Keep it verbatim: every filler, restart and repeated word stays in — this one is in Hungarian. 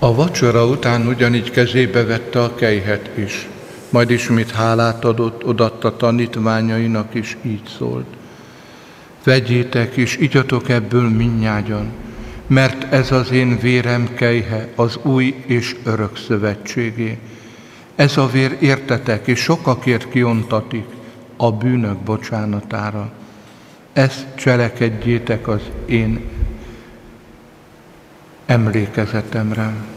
A vacsora után ugyanígy kezébe vette a kelyhet is, majd ismét hálát adott, odatta tanítványainak, és így szólt: vegyétek és igyatok ebből mindnyájan, mert ez az én vérem kelyhe, az új és örök szövetségé. Ez a vér értetek és sokakért kiontatik a bűnök bocsánatára. Ezt cselekedjétek az én emlékezetemre.